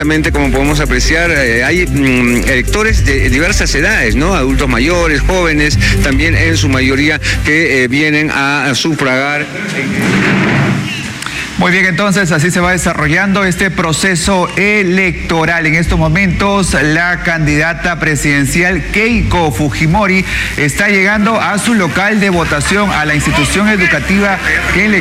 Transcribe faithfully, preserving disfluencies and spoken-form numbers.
Como podemos apreciar, eh, hay mm, electores de diversas edades, ¿no? Adultos mayores, jóvenes, también en su mayoría que eh, vienen a, a sufragar. Muy bien, entonces así se va desarrollando este proceso electoral. En estos momentos la candidata presidencial Keiko Fujimori está llegando a su local de votación, a la institución educativa que le